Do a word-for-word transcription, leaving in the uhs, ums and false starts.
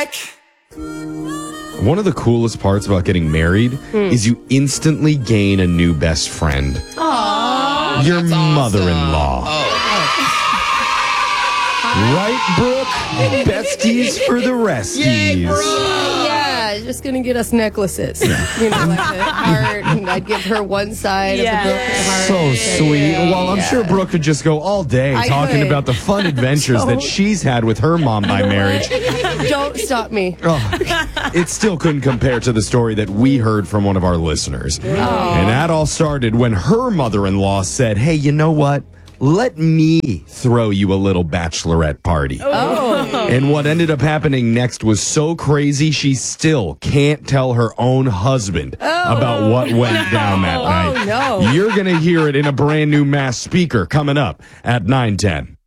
One of the coolest parts about getting married Hmm. is you instantly gain a new best friend. Aww. Your That's mother-in-law. Oh. Right, Brooke? Besties for the resties. Yeah, just gonna get us necklaces. You know, like a heart, and I'd give her one side Yeah. of the broken heart. So sweet. Well, I'm sure Brooke could just go all day I talking could. about the fun adventures that Don't. she's had with her mom by marriage. Don't stop me. Oh, it still couldn't compare to the story that we heard from one of our listeners. And that all started when her mother-in-law said, hey, you know what? Let me throw you a little bachelorette party. Oh. And what ended up happening next was so crazy, she still can't tell her own husband about what went down that night. Oh, no. You're going to hear it in a brand new Mass speaker coming up at nine ten.